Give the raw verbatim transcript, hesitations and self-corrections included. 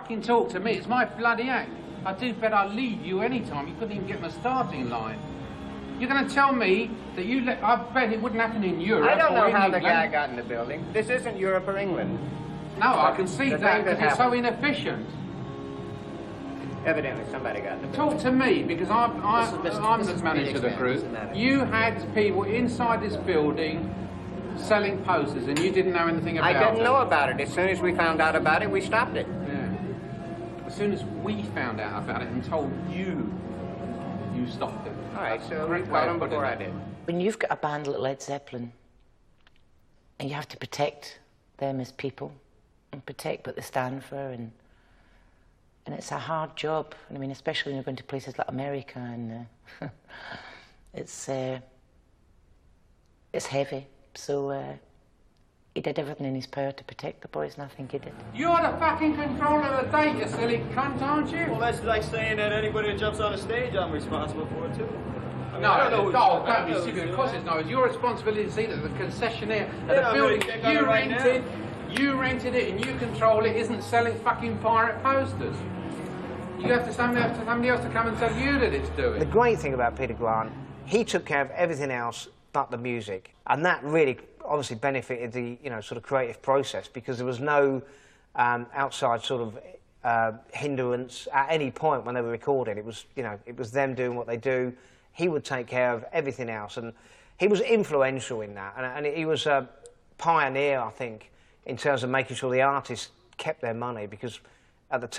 fucking talk to me. It's my bloody act. I do bet I'd leave you any time. You couldn't even get my starting line. You're going to tell me that you let... I bet it wouldn't happen in Europe. I don't know how England. the guy got in the building. This isn't Europe or England. No, I can see The that thing because that it's so happened. inefficient. Evidently, somebody got in the building. Talk to me, because I'm, I'm, This is Mister I'm this the is manager of the Felix crew. Mann, isn't it? You had people inside this building selling posters, and you didn't know anything about I it. didn't know about it. As soon as we found out about it, we stopped it. Yeah. As soon as we found out about it and told you, you stopped it. All right, so we Great way told of him putting before it. I did. When you've got a band like Led Zeppelin and you have to protect them as people and protect what they stand for, and and it's a hard job. I mean, especially when you're going to places like America, and uh, it's uh, it's heavy. So uh, he did everything in his power to protect the boys, and I think he did. You're the fucking controller of the date, you silly cunt, aren't you? Well, that's like saying that anybody that jumps on a stage, I'm responsible for it, too. I mean, No, I don't know who's- no, I don't don't be know stupid. who's Of course doing it's no. It's your responsibility to see that the concessionaire at Yeah, the I'm building gonna check on you it right rented, you rented it and you control it isn't selling fucking pirate posters. You have to somebody else, somebody else to come and tell you that it's doing. The great thing about Peter Grant, he took care of everything else but the music, and that really obviously benefited the you know sort of creative process, because there was no um, outside sort of uh, hindrance at any point when they were recording. It was you know it was them doing what they do. He would take care of everything else, and he was influential in that, and, and he was a pioneer, I think, in terms of making sure the artists kept their money, because at the